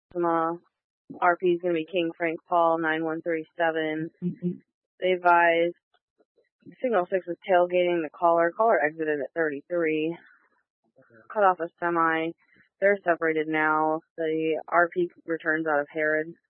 RP is going to be King Frank Paul 9137. They advised Signal 6 was tailgating the caller. Caller exited at 33. Cut off a semi. They're separated now. The RP returns out of Herod.